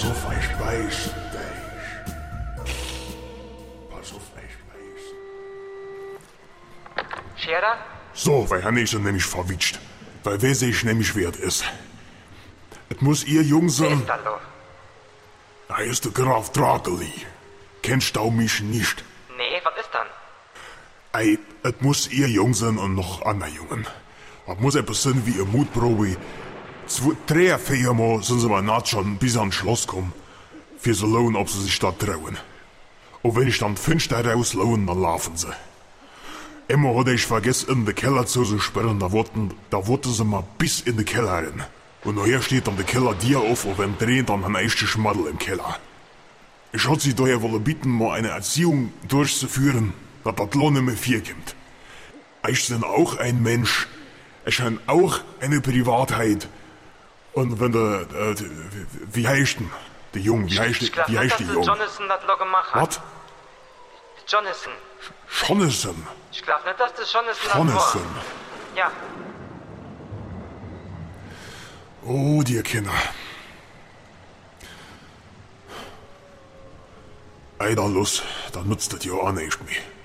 Pass auf, ich weiß dich. Pass auf, ich weiß. Scherer? So, weil Hanni ist nämlich verwitscht. Weil wer sich nämlich wert ist. Es muss ihr Jung Wer sein. ist da lo? Da ist der Graf Drakeli. Kennst du mich nicht? Nee, was ist dann? Ey, es muss ihr Jung sein und noch andere Jungen. Es muss etwas sein wie ihr Mutprobe. 2, 3, 4 Mal sind sie mal naht schon bis ans Schloss kommen. Für so lohnen, ob sie sich da trauen. Und wenn ich dann 5 da rauslohnen, dann laufen sie. Immer hatte ich vergessen, in den Keller zu sperren, da wollten sie mal bis in den Keller rein. Und nachher steht dann der Keller dir auf und wenn dreht dann ein echter Schmaddel im Keller. Ich hatte sie daher wollen bitten, mal eine Erziehung durchzuführen, dass das Lohn nicht mehr 4 kommt. Ich bin auch ein Mensch. Ich habe auch eine Privatheit. Und wenn wie heißt denn? Der Jung, wie heißt Ich glaub der nicht, dass Jung? Jonathan das lo gemacht hat. Was? Jonathan. Jonathan. Ich glaub nicht, dass das Jonathan das Jonathan. war. Ja. Oh, die Kinder. Eider los, dann nutzt das ja auch nicht mehr.